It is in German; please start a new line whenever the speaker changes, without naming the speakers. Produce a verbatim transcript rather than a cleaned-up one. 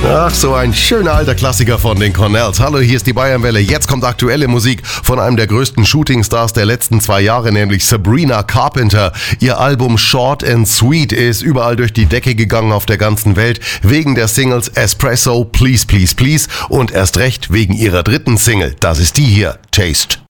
Ach, so ein schöner alter Klassiker von den Cornells. Hallo, hier ist die Bayernwelle. Jetzt kommt aktuelle Musik von einem der größten Shootingstars der letzten zwei Jahre, nämlich Sabrina Carpenter. Ihr Album Short and Sweet ist überall durch die Decke gegangen auf der ganzen Welt, wegen der Singles Espresso, Please Please Please und erst recht wegen ihrer dritten Single. Das ist die hier, Taste.